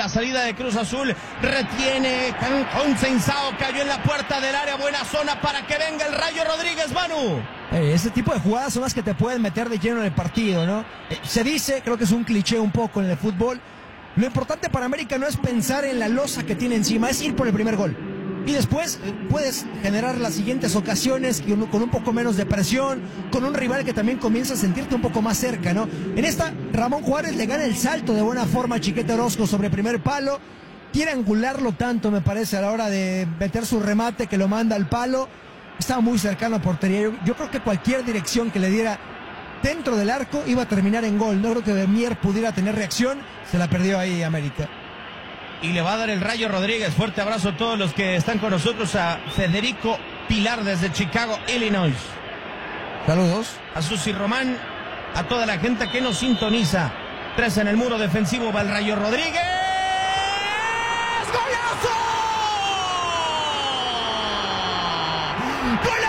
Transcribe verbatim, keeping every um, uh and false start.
la salida de Cruz Azul. Retiene Cancún Sensao. Cayó en la puerta del área. Buena zona para que venga el Rayo Rodríguez, Manu. Eh, ese tipo de jugadas son las que te pueden meter de lleno en el partido, ¿no? Eh, se dice, creo que es un cliché un poco en el fútbol. Lo importante para América no es pensar en la losa que tiene encima, es ir por el primer gol. Y después eh, puedes generar las siguientes ocasiones con, con un poco menos de presión, con un rival que también comienza a sentirte un poco más cerca, ¿no? En esta, Ramón Juárez le gana el salto de buena forma a Chiquete Orozco sobre primer palo. Quiere angularlo tanto, me parece, a la hora de meter su remate que lo manda al palo. Estaba muy cercano a portería. Yo, yo creo que cualquier dirección que le diera dentro del arco iba a terminar en gol. No creo que Mier pudiera tener reacción. Se la perdió ahí América. Y le va a dar el Rayo Rodríguez. Fuerte abrazo a todos los que están con nosotros. A Federico Pilar desde Chicago, Illinois. Saludos. A Susi Román. A toda la gente que nos sintoniza. Tres en el muro defensivo. Va el Rayo Rodríguez. ¡Golazo! ¡Golazo!